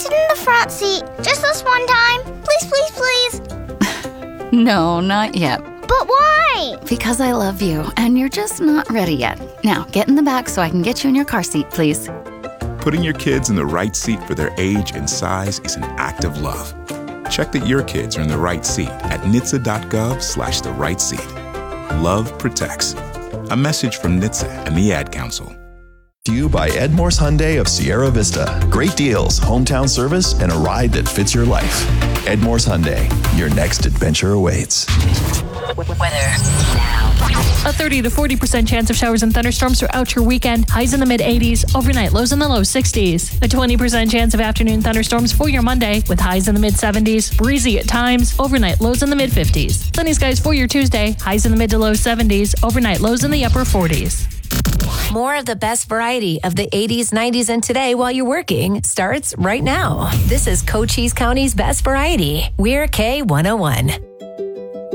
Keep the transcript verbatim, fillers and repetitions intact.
sit in the front seat just this one time? Please, please, please. No, not yet. But why? Because I love you, and you're just not ready yet. Now, get in the back so I can get you in your car seat, please. Putting your kids in the right seat for their age and size is an act of love. Check that your kids are in the right seat at N H T S A dot gov slash the right seat. Love protects. A message from N H T S A and the Ad Council. To you by Edmore's Hyundai of Sierra Vista. Great deals, hometown service, and a ride that fits your life. Edmore's Hyundai. Your next adventure awaits. Weather now. A thirty to forty percent chance of showers and thunderstorms throughout your weekend. Highs in the mid eighties. Overnight lows in the low sixties. A twenty percent chance of afternoon thunderstorms for your Monday with highs in the mid seventies. Breezy at times. Overnight lows in the mid fifties. Sunny skies for your Tuesday. Highs in the mid to low seventies. Overnight lows in the upper forties. More of the best variety of the eighties, nineties, and today while you're working starts right now. This is Cochise County's Best Variety. We're K one oh one.